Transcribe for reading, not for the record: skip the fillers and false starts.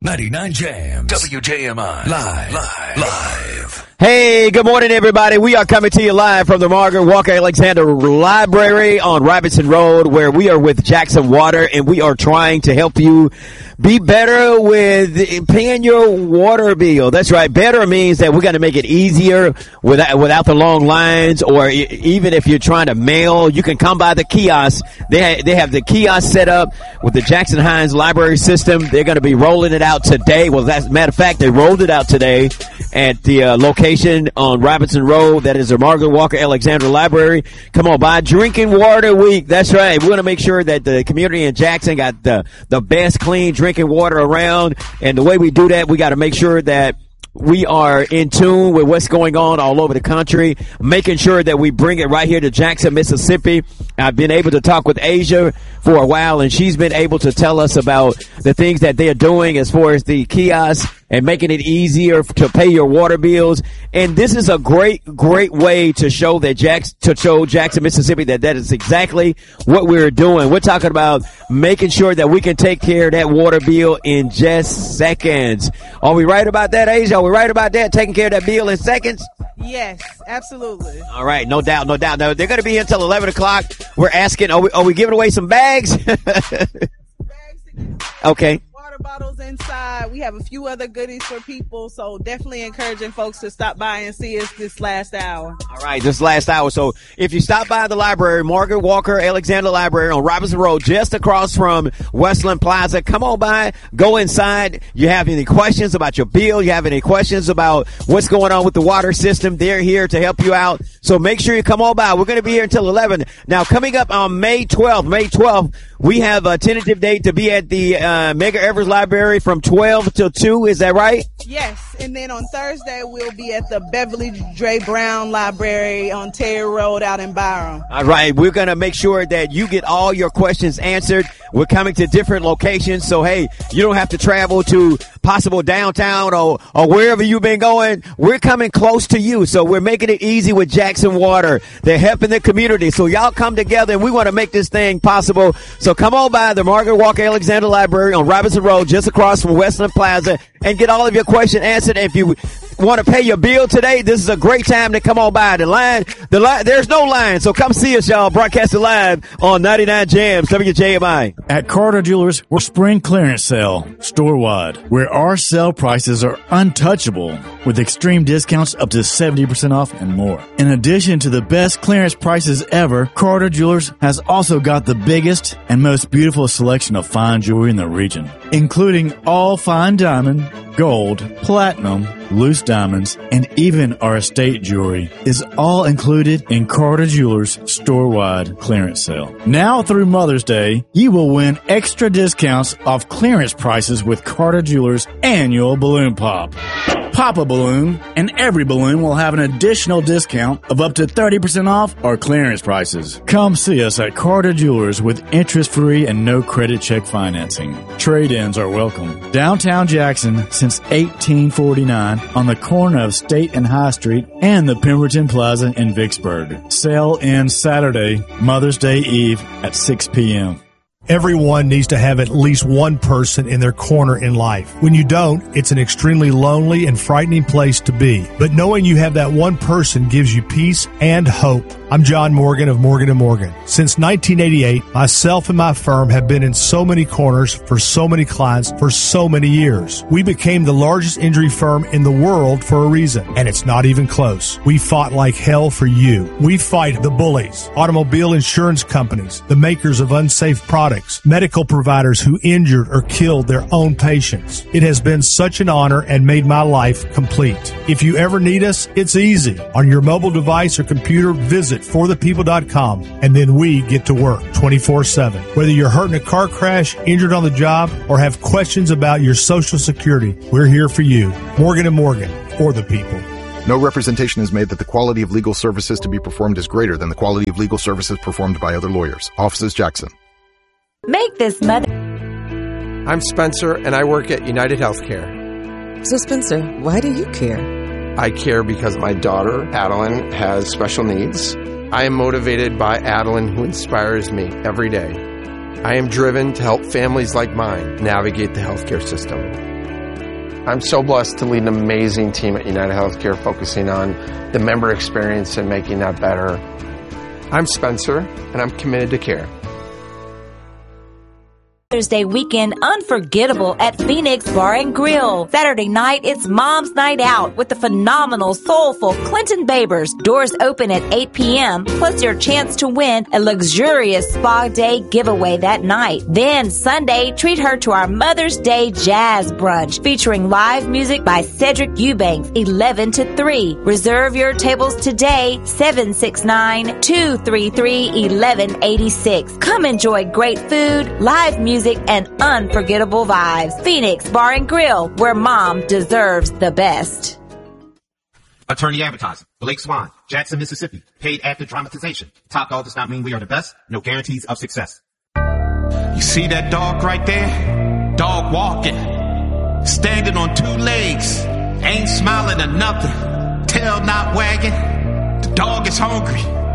99 Jams. WJMI. Live. Hey, good morning, everybody. We are coming to you live from the Margaret Walker Alexander Library on Robinson Road, where we are with Jackson Water, and we are trying to help you be better with paying your water bill. That's right. Better means that we're going to make it easier without the long lines, or even if you're trying to mail, you can come by the kiosk. They have the kiosk set up with the Jackson Hines Library System. They're going to be rolling it out today. Well, as a matter of fact, they rolled it out today at the location on Robinson Road. That is the Margaret Walker Alexander Library. Come on by. Drinking Water Week. That's right. We're going to make sure that the community in Jackson got the best clean drinking water around. And the way we do that, we got to make sure that we are in tune with what's going on all over the country, making sure that we bring it right here to Jackson, Mississippi. I've been able to talk with Asia for a while, and she's been able to tell us about the things that they're doing as far as the kiosks and making it easier to pay your water bills. And this is a great way to show that Jackson, Mississippi, that is exactly what we're doing. We're talking about making sure that we can take care of that water bill in just seconds. Are we right about that, Asia? Are we right about that? Taking care of that bill in seconds? Yes, absolutely. All right, no doubt. No, they're going to be here until 11 o'clock. We're asking, are we giving away some bags? Okay. Water bottles inside. We have a few other goodies for people, so definitely encouraging folks to stop by and see us this last hour. All right, this last hour. So if you stop by the library, Margaret Walker Alexander Library on Robinson Road, just across from Westland Plaza, come on by, go inside. You have any questions about your bill, you have any questions about what's going on with the water system, they're here to help you out. So make sure you come on by. We're going to be here until 11. Now, coming up on May 12th, we have a tentative date to be at the Medgar Evers Library from 12 till 2. Is that right? Yes, and then on Thursday, we'll be at the Beverly J. Brown Library on Terry Road out in Byram. All right, we're going to make sure that you get all your questions answered. We're coming to different locations, so hey, you don't have to travel to possible downtown or wherever you've been going. We're coming close to you, so we're making it easy with Jackson Water. They're helping the community, so y'all come together, and we want to make this thing possible. So come on by the Margaret Walker Alexander Library on Robinson Road, just across from Westland Plaza, and get all of your questions answered. If you want to pay your bill today, this is a great time to come on by. The line, there's no line, so come see us, y'all. Broadcasting live on 99 Jams, WJMI. At Carter Jewelers, we're spring clearance sale, store-wide, where our sale prices are untouchable, with extreme discounts up to 70% off and more. In addition to the best clearance prices ever, Carter Jewelers has also got the biggest and most beautiful selection of fine jewelry in the region, including all fine diamond, gold, platinum, loose diamonds, and even our estate jewelry is all included in Carter Jewelers' store-wide clearance sale. Now through Mother's Day, you will win extra discounts off clearance prices with Carter Jewelers' annual balloon pop. Pop a balloon, and every balloon will have an additional discount of up to 30% off our clearance prices. Come see us at Carter Jewelers with interest-free and no credit check financing. Trade-ins are welcome. Downtown Jackson since 1849 on the corner of State and High Street and the Pemberton Plaza in Vicksburg. Sale ends Saturday, Mother's Day Eve at 6 p.m. Everyone needs to have at least one person in their corner in life. When you don't, it's an extremely lonely and frightening place to be. But knowing you have that one person gives you peace and hope. I'm John Morgan of Morgan & Morgan. Since 1988, myself and my firm have been in so many corners for so many clients for so many years. We became the largest injury firm in the world for a reason, and it's not even close. We fought like hell for you. We fight the bullies, automobile insurance companies, the makers of unsafe products, medical providers who injured or killed their own patients. It has been such an honor and made my life complete. If you ever need us, it's easy. On your mobile device or computer, visit forthepeople.com, and then we get to work 24/7. Whether you're hurt in a car crash, injured on the job, or have questions about your Social Security, we're here for you. Morgan & Morgan, for the people. No representation is made that the quality of legal services to be performed is greater than the quality of legal services performed by other lawyers. Offices Jackson. Make this mother. I'm Spencer, and I work at United Healthcare. So, Spencer, why do you care? I care because my daughter, Adeline, has special needs. I am motivated by Adeline, who inspires me every day. I am driven to help families like mine navigate the healthcare system. I'm so blessed to lead an amazing team at United Healthcare focusing on the member experience and making that better. I'm Spencer, and I'm committed to care. Mother's Day weekend unforgettable at Phoenix Bar and Grill. Saturday night, it's Mom's Night Out with the phenomenal, soulful Clinton Babers. Doors open at 8 p.m., plus your chance to win a luxurious spa day giveaway that night. Then Sunday, treat her to our Mother's Day Jazz Brunch featuring live music by Cedric Eubanks, 11 to 3. Reserve your tables today, 769-233-1186. Come enjoy great food, live music, and unforgettable vibes. Phoenix Bar and Grill, where Mom deserves the best. Attorney Advertising, Blake Swan, Jackson, Mississippi. Paid after dramatization. Top dog does not mean we are the best. No guarantees of success. You see that dog right there? Dog walking. Standing on 2 legs. Ain't smiling or nothing. Tail not wagging. The dog is hungry.